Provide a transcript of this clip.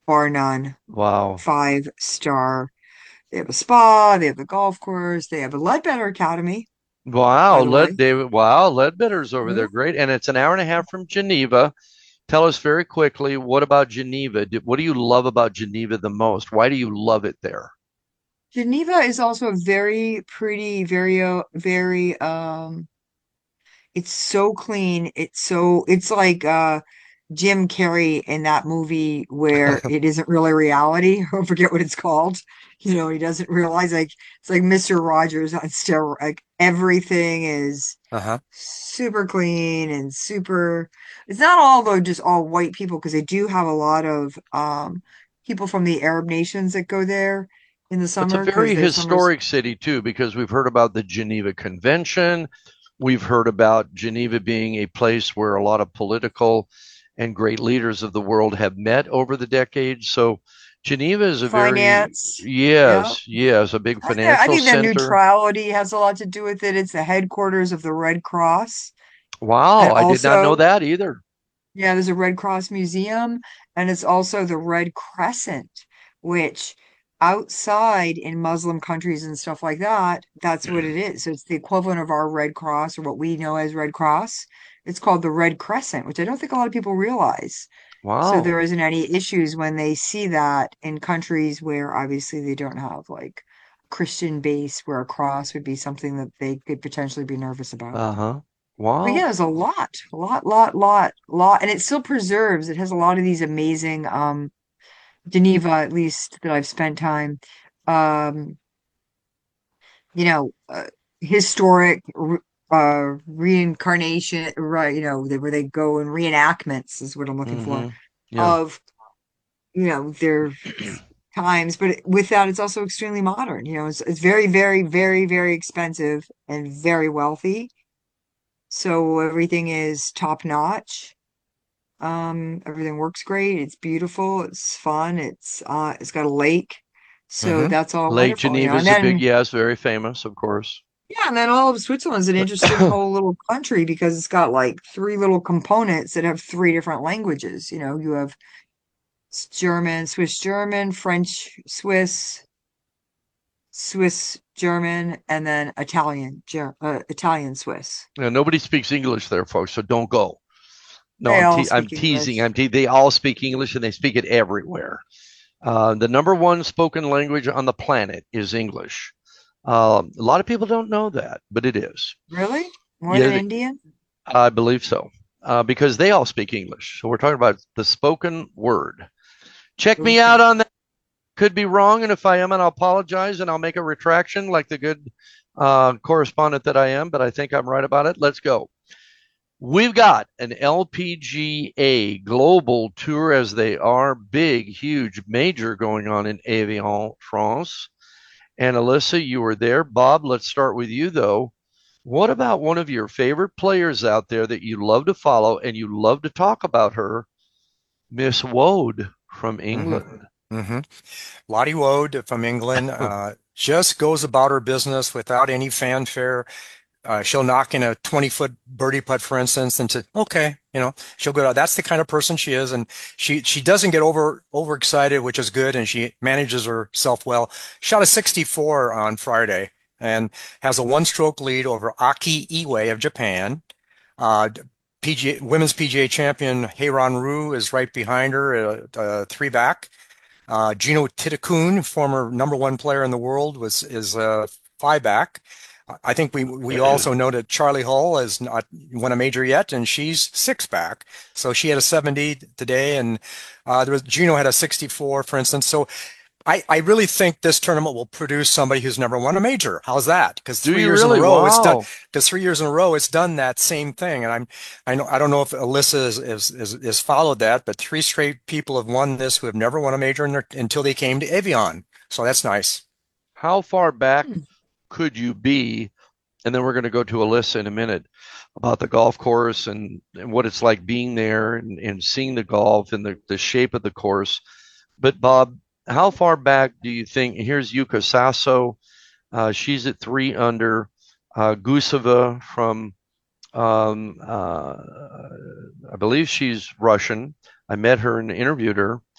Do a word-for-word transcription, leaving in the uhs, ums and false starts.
bar none. Wow. Five star. They have a spa, they have the golf course, they have a Ledbetter Academy, Wow, by the Led way. David. Wow, Ledbetter's over there. Mhm. Great. And it's an hour and a half from Geneva. Tell us very quickly, what about Geneva? Do- What do you love about Geneva the most? Why do you love it there? Geneva is also a very pretty, very, uh, very, um, it's so clean. It's so, it's like, uh, Jim Carrey in that movie where it isn't really reality. I forget what it's called. You know, he doesn't realize like it's like mister Rogers on steroids. Like everything is Uh-huh. super clean and super. It's not all though just all white people because they do have a lot of um people from the Arab nations that go there in the It's a summer because very their summers. historic city too, because we've heard about the Geneva Convention. We've heard about Geneva being a place where a lot of political and great leaders of the world have met over the decades. So Geneva is a very, Finance. Yeah. yes, yes, a big I think I financial think that center. neutrality has a lot to do with it. It's the headquarters of the Red Cross. Wow, And I did not know also, that either. yeah, there's a Red Cross museum, and it's also the Red Crescent, which outside in Muslim countries and stuff like that, that's what it is. So it's the equivalent of our Red Cross or what we know as Red Cross. It's called the Red Crescent, which I don't think a lot of people realize. So Wow. there isn't any issues when they see that in countries where obviously they don't have like Christian base where a cross would be something that they could potentially be nervous about. Uh-huh. But yeah, Wow. there's a lot, lot, lot, lot, lot, and it still preserves. It has a lot of these amazing, um, Geneva, at least that I've spent time, um, you know, uh, historic re- uh reincarnation, right? You know, they, where they go in reenactments is what I'm looking for Mm-hmm. Yeah. of, you know, their times. But it- with that, it's also extremely modern. You know, it's it's very, very, very, very expensive and very wealthy. So everything is top notch. Um, everything works great. It's beautiful. It's fun. It's uh, it's got a lake, so Mm-hmm. that's all Lake wonderful, you know. Geneva And is a big, then yes, very famous, of course. yeah, and then all of Switzerland's an interesting whole little country because it's got like three little components that have three different languages. You know, you have s- German, Swiss German, French Swiss, Swiss German, and then Italian, Ger uh, Italian Swiss. You know, nobody speaks English there, folks, so don't go. No, They I'm all te- I'm speak teasing. English. I'm te- they all speak English and they speak it everywhere. Uh, the number one spoken language on the planet is English. Um, a lot of people don't know that, but it is. Really? More than Yeah, Indian? I believe so. Uh, because they all speak English. So we're talking about the spoken word. Check me out Okay. on that. Could be wrong, and if I am, and I'll apologize and I'll make a retraction like the good uh, correspondent that I am, but I think I'm right about it. Let's go. We've got an L P G A global tour, as they are big, huge, major, going on in Evian, France. And Alyssa, you were there. Bob, let's start with you though. What about one of your favorite players out there that you love to follow and you love to talk about her, Miss Wode from hmm England? hmm Lottie Woad from England uh, just goes about her business without any fanfare. Uh, she'll knock in a twenty foot birdie putt, for instance, and say, okay, you know, she'll go, that's the kind of person she is. And she, she doesn't get over, overexcited, which is good. And she manages herself well. Shot a sixty-four on Friday and has a one stroke lead over Aki Iwai of Japan. Uh, P G A, women's P G A champion Heiran Ryu is right behind her, uh, uh, three back. Uh, Gino Titakun, former number one player in the world, was is uh, five back. I think we we also know that Charlie Hull has not won a major yet, and she's six back. So she had a seventy today, and uh, there was Gino had a sixty-four, for instance. So I, I really think this tournament will produce somebody who's never won a major. How's that? Because Do three you years in a really? row it's done. Wow. Because three years in a row it's done that same thing. And I'm I know I don't know if Alyssa is is, is, is followed that, but three straight people have won this who have never won a major in their, until they came to Evian. So that's nice. How far back Hmm. could you be? And then we're going to go to Alyssa in a minute about the golf course and, and what it's like being there and, and seeing the golf and the, the shape of the course. But Bob, how far back do you think? Here's Yuka Sasso. Uh, she's at three under. Uh, Guseva from, um, uh, I believe she's Russian. I met her and interviewed her.